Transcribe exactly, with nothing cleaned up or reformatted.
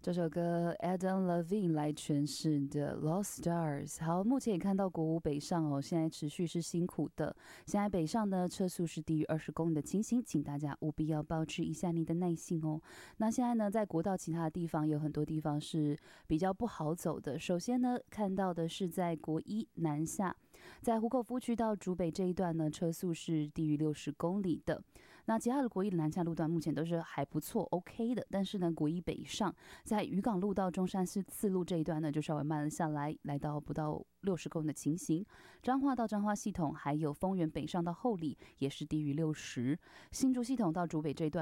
这首歌 Adam Levine 来诠释的 Lost Stars。 好，目前也看到国五北上哦，现在持续是辛苦的。现在北上呢，车速是低于二十公里的情形，请大家务必要保持一下你的耐性哦。那现在呢，在国道其他的地方有很多地方是比较不好走的。首先呢，看到的是在国一南下，在湖口夫区到竹北这一段呢，车速是低于六十公里的。那其他的国一的南下路段目前都是还不错 OK 的，但是呢，国一北上在渔港路到中山市次路这一段呢，就稍微慢了下来，来到不到六十公里的情形。彰化到彰化系统，还有丰原北上到后里也是低于六十。新竹系统到竹北这一段